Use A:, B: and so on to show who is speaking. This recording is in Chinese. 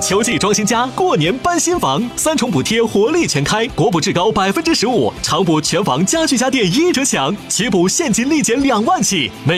A: 秋季装新家，过年搬新房，3重补贴活力全开，国补至高15%，常补全房家具家电1折享，起补现金立减2万起。